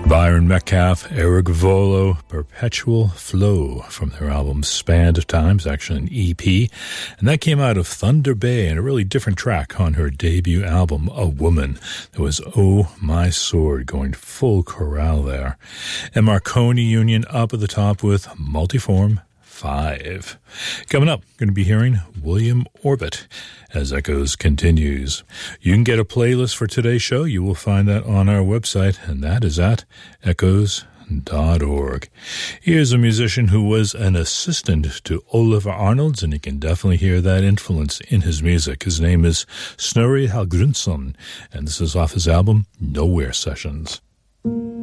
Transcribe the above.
Byron Metcalf, Eric Volo, Perpetual Flow from their album Span of Times, actually an EP. And that came out of Thunder Bay and a really different track on her debut album, A Woman. There was Oh My Sword going full chorale there. And Marconi Union up at the top with Multiform 5. Coming up, going to be hearing William Orbit as Echoes continues. You can get a playlist for today's show. You will find that on our website, and that is at echoes.org. Here's a musician who was an assistant to Oliver Arnolds, and you can definitely hear that influence in his music. His name is Snorri Hallgrímsson, and this is off his album Nowhere Sessions.